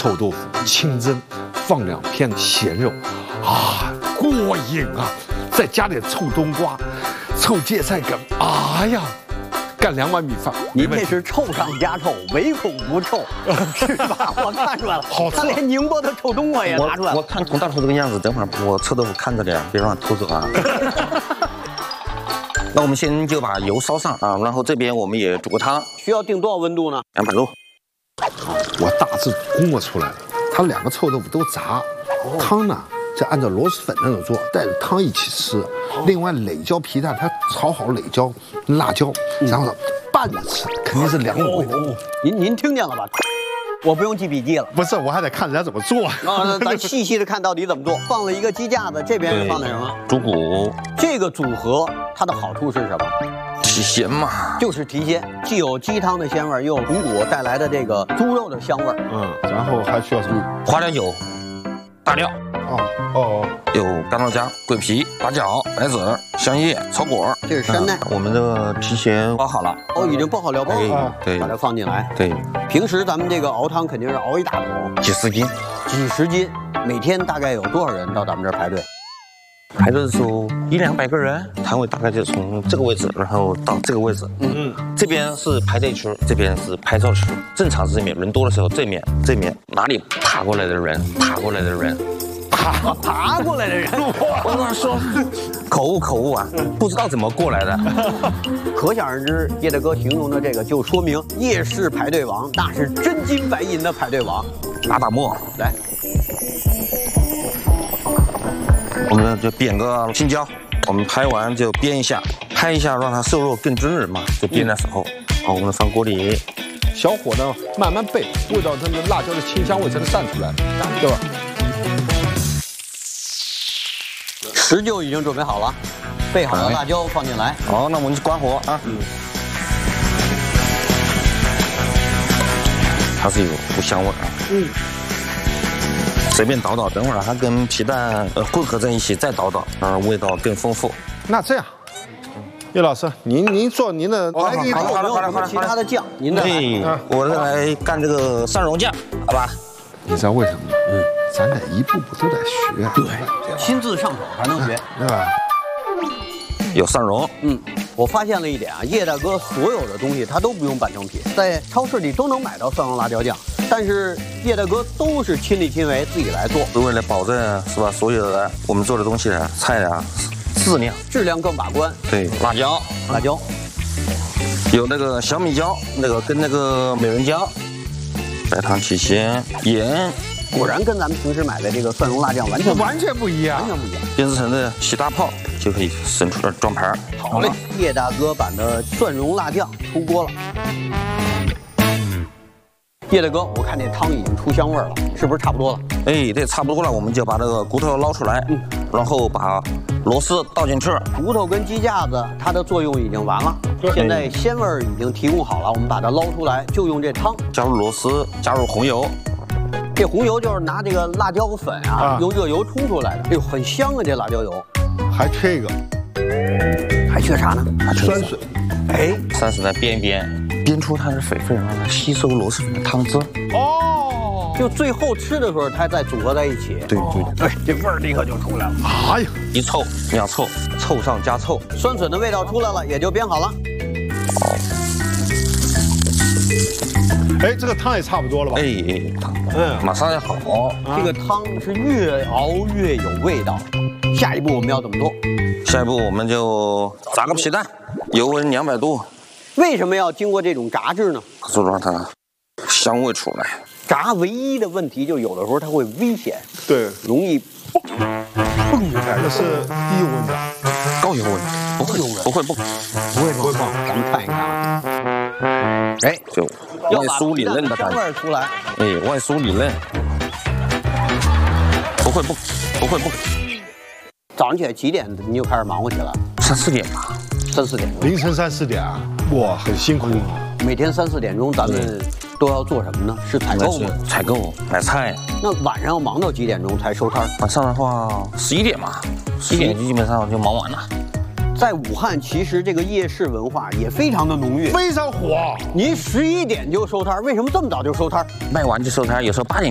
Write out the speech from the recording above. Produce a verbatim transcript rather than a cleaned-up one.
臭豆腐，清蒸，放两片咸肉，啊，过瘾啊！再加点臭冬瓜、臭芥菜梗，哎呀！ 干两碗米饭， 您这是臭上加臭，唯恐不臭，是吧？我看出来了， 好吃。 他连宁波的臭冬瓜也拿出来了。 我, 我看佟大头这个样子，等会儿我臭豆腐看着点，别让偷走啊。那我们先就把油烧上啊，然后这边我们也煮个汤， 需要定多少温度呢？ 两百度。 我大致估摸出来了，它两个臭豆腐都炸，汤呢就按照螺蛳粉那种做，带着汤一起吃。另外磊椒皮蛋，它炒好磊椒、辣椒，然后拌着吃，肯定是两种味道。 您您听见了吧？我不用记笔记了。 不是，我还得看人家怎么做。 啊，那咱细细的看到底怎么做。放了一个鸡架子，这边是放的什么？ 猪骨。 这个组合它的好处是什么？ 提鲜嘛， 就是提鲜，既有鸡汤的鲜味，又有猪骨带来的这个猪肉的香味。 嗯，然后还需要什么？ 花椒油、大料。 哦哦， 有干辣椒、桂皮、八角、白芷、香叶、草果， 这是山奈。 我们的提前包好了， 哦，已经包好料包了， 对， 把它放进来。 对， 平时咱们这个熬汤肯定是熬一大桶， 几十斤， 几十斤。每天大概有多少人到咱们这儿排队？ 排队的时候一两百个人，摊位大概就从这个位置，然后到这个位置。嗯嗯，这边是排队区，这边是拍照区。正常是这面，人多的时候这面，这面哪里爬过来的人，爬过来的人。 爬爬过来的人， 我跟他说，口误口误啊，不知道怎么过来的。 可想而知，叶大哥形容的这个，就说明夜市排队王那是真金白银的排队王。 打打沫， 来， 我们就煸个青椒，我们拍完就煸一下，拍一下让它瘦肉更均匀嘛，就煸的时候，好，我们放锅里， 小火呢慢慢煸，味道它的辣椒的清香味才能散出来，对吧？ 食就已经准备好了，备好了辣椒放进来。 好，那我们就关火啊。嗯。它是有股香味啊。嗯。随便捣捣，等会儿它跟皮蛋呃混合在一起再捣捣，让味道更丰富。 那这样，叶老师，您您做您的， 我来给你做有没有其他的酱？您的。 对，我来干这个蒜蓉酱，好吧？ 你知道为什么吗？嗯。 咱得一步步都得学， 对，亲自上手才能学， 对吧？ 有蒜蓉， 嗯，我发现了一点啊，叶大哥所有的东西他都不用半成品，在超市里都能买到蒜蓉辣椒酱，但是叶大哥都是亲力亲为自己来做， 是为了保证是吧？所有的我们做的东西啊，菜啊，质量质量更把关。 对，辣椒， 辣椒， 有那个小米椒，那个跟那个美人椒，白糖提鲜，盐。 果然跟咱们平时买的这个蒜蓉辣酱完全完全不一样， 完全不一样。 编制成的起大泡就可以伸出来装盘。 好嘞，叶大哥版的蒜蓉辣酱出锅了。叶大哥，我看这汤已经出香味了，是不是差不多了？ 哎，对，差不多了，我们就把这个骨头捞出来，嗯，然后把螺丝倒进去。 骨头跟鸡架子它的作用已经完了，现在鲜味已经提供好了，我们把它捞出来，就用这汤。 加入螺丝，加入红油。 这红油就是拿这个辣椒粉啊，啊用热油冲出来的。哎呦，很香啊！这辣椒油， 还缺一个， 还缺啥呢？ 还缺酸水。 哎，酸水呢煸一煸，煸出它的水分，让它吸收螺蛳粉的汤汁。 哦，就最后吃的时候，它再组合在一起。 对对对，这味儿立刻就出来了。 哎呀， 一凑两凑，凑上加凑， 酸笋的味道出来了，也就煸好了。 好。 哎，这个汤也差不多了吧？ 哎哎，嗯，马上要好。 这个汤是越熬越有味道。下一步我们要怎么做？ 下一步我们就炸个皮蛋，油温两百度。 为什么要经过这种炸制呢？ 就让它香味出来。 炸唯一的问题就有的时候它会危险， 对， 容易蹦蹦一下。 这是低油温的， 高油温，不会不会蹦， 不会不会蹦。咱们看一看啊。哎， 就外酥里嫩的感觉，香味出来。 哎，外酥里嫩，不会蹦，不会蹦。 早上起来几点你就开始忙活起来？ 三四点吧， 三四点钟。 凌晨三四点啊，哇，很辛苦。 每天三四点钟，咱们都要做什么呢？是采购吗？ 采购买菜。 那晚上要忙到几点钟才收摊？ 晚上的话，十一点嘛，十一点就基本上就忙完了。 在武汉，其实这个夜市文化也非常的浓郁， 非常火。 您十一点就收摊，为什么这么早就收摊？ 卖完就收摊，有时候八点。